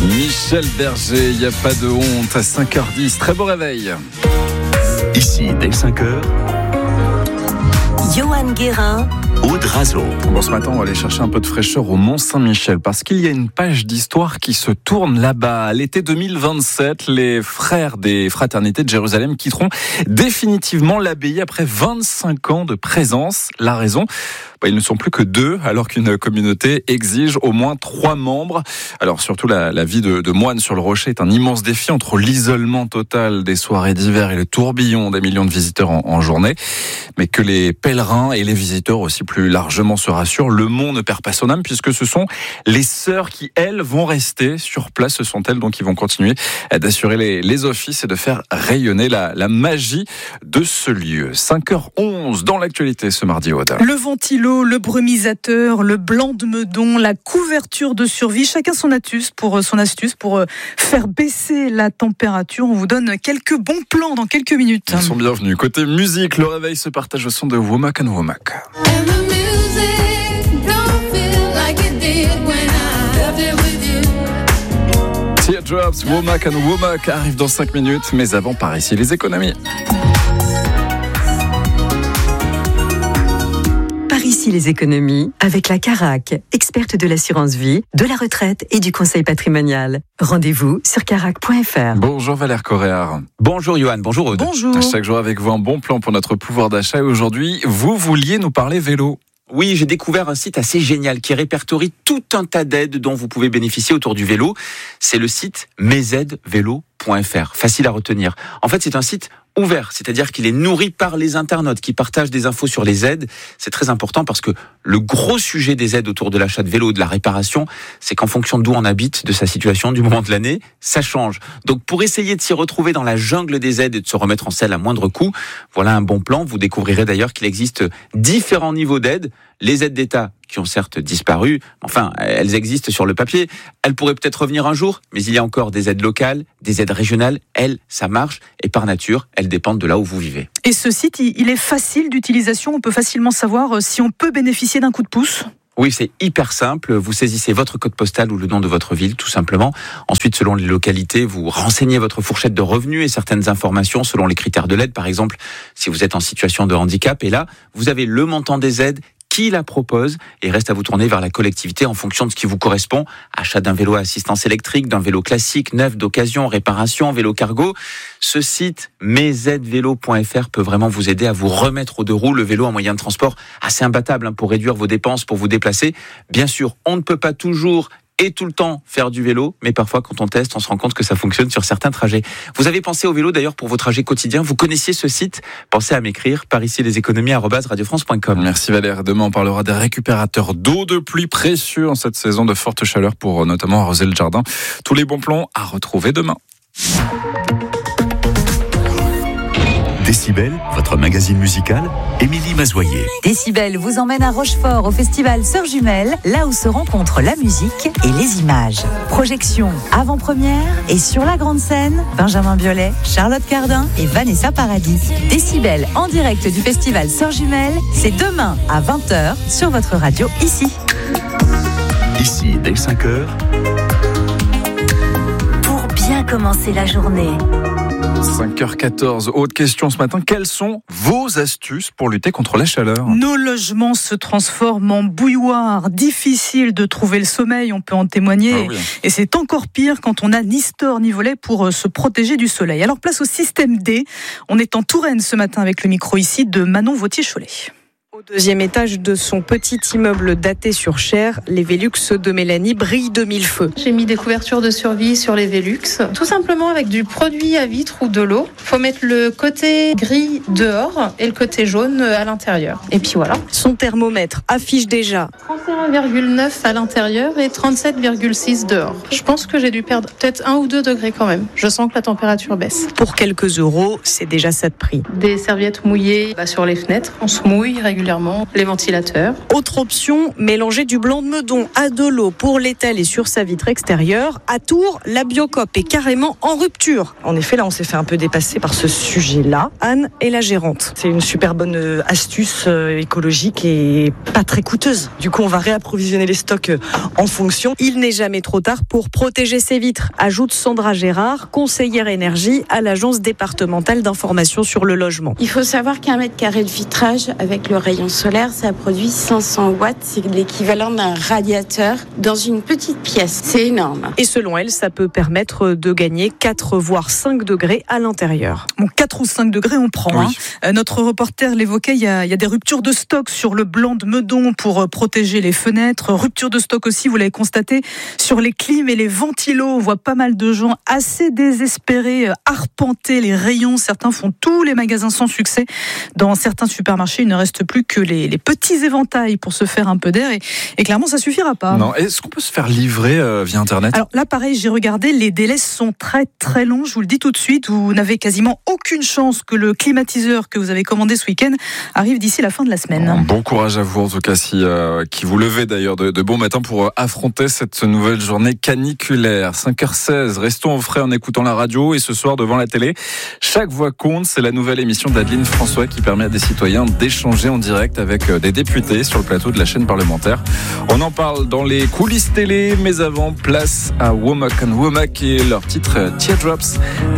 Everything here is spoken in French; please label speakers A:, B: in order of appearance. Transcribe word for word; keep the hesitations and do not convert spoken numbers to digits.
A: Michel Berger, il n'y a pas de honte, à cinq heures dix, très beau réveil.
B: Ici, dès cinq heures,
C: Johan Guérin,
B: Aude Razo.
A: Bon, ce matin, on va aller chercher un peu de fraîcheur au Mont-Saint-Michel parce qu'il y a une page d'histoire qui se tourne là-bas. À l'été deux mille vingt-sept, les frères des fraternités de Jérusalem quitteront définitivement l'abbaye après vingt-cinq ans de présence. La raison ? Bah, ils ne sont plus que deux, alors qu'une communauté exige au moins trois membres. Alors surtout, la, la vie de, de moine sur le rocher est un immense défi entre l'isolement total des soirées d'hiver et le tourbillon des millions de visiteurs en, en journée. Mais que les pèlerins et les visiteurs aussi plus largement se rassurent, le mont ne perd pas son âme puisque ce sont les sœurs qui, elles, vont rester sur place. Ce sont elles donc qui vont continuer d'assurer les, les offices et de faire rayonner la, la magie de ce lieu. cinq heures onze dans l'actualité ce mardi, Aude.
D: Le ventilo, le brumisateur, le blanc de meudon, la couverture de survie, chacun son astuce pour son astuce pour faire baisser la température. On vous donne quelques bons plans dans quelques minutes.
A: Ils sont bienvenus. Côté musique, le réveil se partage au son de Womack and Womack. Teardrops, Womack and Womack arrive dans cinq minutes, mais avant par ici les économies.
C: Ici les économies avec la Carac, experte de l'assurance vie, de la retraite et du conseil patrimonial. Rendez-vous sur carac point f r.
A: Bonjour Valère Coréard.
E: Bonjour Johan, bonjour Aude.
D: Bonjour.
A: Chaque jour avec vous un bon plan pour notre pouvoir d'achat et aujourd'hui, vous vouliez nous parler vélo.
E: Oui, j'ai découvert un site assez génial qui répertorie tout un tas d'aides dont vous pouvez bénéficier autour du vélo. C'est le site mes aides vélo point f r. Facile à retenir. En fait, c'est un site ouvert, c'est-à-dire qu'il est nourri par les internautes qui partagent des infos sur les aides. C'est très important parce que le gros sujet des aides autour de l'achat de vélo, de la réparation, c'est qu'en fonction d'où on habite, de sa situation, du moment de l'année, ça change. Donc pour essayer de s'y retrouver dans la jungle des aides et de se remettre en selle à moindre coût, voilà un bon plan. Vous découvrirez d'ailleurs qu'il existe différents niveaux d'aides. Les aides d'État qui ont certes disparu, enfin, elles existent sur le papier. Elles pourraient peut-être revenir un jour, mais il y a encore des aides locales, des aides régionales. Elles, ça marche, et par nature, elles dépendent de là où vous vivez.
D: Et ce site, il est facile d'utilisation. On peut facilement savoir si on peut bénéficier d'un coup de pouce.
E: Oui, c'est hyper simple. Vous saisissez votre code postal ou le nom de votre ville, tout simplement. Ensuite, selon les localités, vous renseignez votre fourchette de revenus et certaines informations selon les critères de l'aide. Par exemple, si vous êtes en situation de handicap, et là, vous avez le montant des aides, qui la propose, et reste à vous tourner vers la collectivité en fonction de ce qui vous correspond. Achat d'un vélo à assistance électrique, d'un vélo classique, neuf, d'occasion, réparation, vélo cargo. Ce site mes aides vélo point f r peut vraiment vous aider à vous remettre aux deux roues. Le vélo, un moyen de transport assez imbattable hein, pour réduire vos dépenses, pour vous déplacer. Bien sûr, on ne peut pas toujours et tout le temps faire du vélo, mais parfois quand on teste, on se rend compte que ça fonctionne sur certains trajets. Vous avez pensé au vélo d'ailleurs pour vos trajets quotidiens, vous connaissiez ce site, pensez à m'écrire par ici les économies arobase radio france point com.
A: Merci Valère. Demain on parlera des récupérateurs d'eau de pluie précieux en cette saison de forte chaleur pour notamment arroser le jardin. Tous les bons plans à retrouver demain.
B: Décibel, votre magazine musical, Émilie Mazoyer.
F: Décibel vous emmène à Rochefort au festival Sœurs Jumelles, là où se rencontrent la musique et les images. Projection, avant-première et sur la grande scène, Benjamin Biolay, Charlotte Cardin et Vanessa Paradis. Décibel en direct du festival Sœurs Jumelles, c'est demain à vingt heures sur votre radio ici.
B: Ici, dès cinq heures.
C: pour bien commencer la journée.
A: cinq heures quatorze, autre question ce matin. Quelles sont vos astuces pour lutter contre la chaleur ?
D: Nos logements se transforment en bouilloire. Difficile de trouver le sommeil, on peut en témoigner.
A: Ah oui.
D: Et c'est encore pire quand on n'a ni store ni volet pour se protéger du soleil. Alors place au système D. On est en Touraine ce matin avec le micro ici de Manon Vautier-Cholet.
G: Au deuxième étage de son petit immeuble daté sur Cher, les Velux de Mélanie brillent de mille feux.
H: J'ai mis des couvertures de survie sur les Velux, tout simplement avec du produit à vitre ou de l'eau. Il faut mettre le côté gris dehors et le côté jaune à l'intérieur. Et puis voilà.
G: Son thermomètre affiche déjà
H: trente et un virgule neuf à l'intérieur et trente-sept virgule six dehors. Je pense que j'ai dû perdre peut-être un ou deux degrés quand même. Je sens que la température baisse.
G: pour quelques euros, c'est déjà ça de prix.
H: Des serviettes mouillées bah, sur les fenêtres. On se mouille régulièrement régulièrement les ventilateurs.
G: Autre option, mélanger du blanc de meudon à de l'eau pour l'étaler sur sa vitre extérieure. À Tours, la Biocoop est carrément en rupture.
I: En effet, là, on s'est fait un peu dépasser par ce sujet-là.
G: Anne est la gérante.
I: C'est une super bonne astuce écologique et pas très coûteuse. Du coup, on va réapprovisionner les stocks en fonction.
G: Il n'est jamais trop tard pour protéger ses vitres, ajoute Sandra Gérard, conseillère énergie à l'Agence départementale d'information sur le logement.
J: Il faut savoir qu'un mètre carré de vitrage avec le rayon solaire, ça produit cinq cents watts. C'est l'équivalent d'un radiateur dans une petite pièce. C'est énorme.
G: Et selon elle, ça peut permettre de gagner quatre voire cinq degrés à l'intérieur.
D: Bon, quatre ou cinq degrés, on prend.
A: Oui.
D: Hein. Euh, notre reporter l'évoquait, il y, a, il y a des ruptures de stock sur le blanc de meudon pour protéger les fenêtres. Rupture de stock aussi, vous l'avez constaté, sur les clims et les ventilos. On voit pas mal de gens assez désespérés arpenter les rayons. Certains font tous les magasins sans succès. Dans certains supermarchés, il ne reste plus que les, les petits éventails pour se faire un peu d'air. Et, et clairement, ça suffira pas.
A: Non. Est-ce qu'on peut se faire livrer euh, via Internet ?
D: Alors là, pareil, j'ai regardé, les délais sont très très longs. Je vous le dis tout de suite, vous n'avez quasiment aucune chance que le climatiseur que vous avez commandé ce week-end arrive d'ici la fin de la semaine.
A: Bon courage à vous en tout cas, si, euh, qui vous levez d'ailleurs de, de bon matin pour euh, affronter cette nouvelle journée caniculaire. cinq heures seize, restons au frais en écoutant la radio et ce soir devant la télé. Chaque voix compte, c'est la nouvelle émission d'Adeline François qui permet à des citoyens d'échanger en direct avec des députés sur le plateau de la chaîne parlementaire. On en parle dans les coulisses télé, mais avant, place à Womack and Womack et leur titre Teardrops.